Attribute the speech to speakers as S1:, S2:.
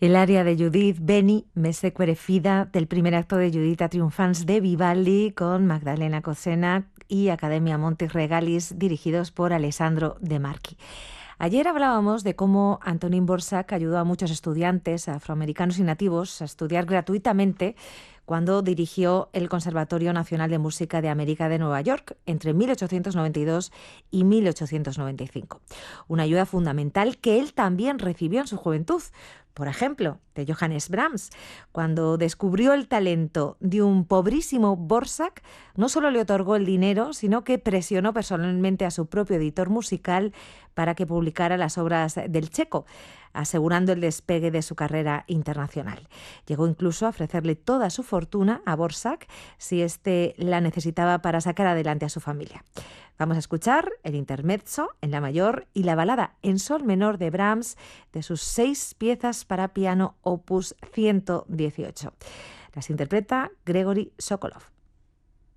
S1: El aria de Judith Beni, Messe Querefida, del primer acto de Judith Triunfans de Vivaldi con Magdalena Cosena y Academia Montis Regalis, dirigidos por Alessandro De Marchi. Ayer hablábamos de cómo Antonín Dvořák ayudó a muchos estudiantes afroamericanos y nativos a estudiar gratuitamente cuando dirigió el Conservatorio Nacional de Música de América de Nueva York entre 1892 y 1895. Una ayuda fundamental que él también recibió en su juventud. Por ejemplo, de Johannes Brahms. Cuando descubrió el talento de un pobrísimo Dvořák, no solo le otorgó el dinero, sino que presionó personalmente a su propio editor musical para que publicara las obras del checo, asegurando el despegue de su carrera internacional. Llegó incluso a ofrecerle toda su fortuna a Dvořák si éste la necesitaba para sacar adelante a su familia. Vamos a escuchar el intermezzo en la mayor y la balada en sol menor de Brahms de sus 6 piezas para piano opus 118. Las interpreta Gregory Sokolov.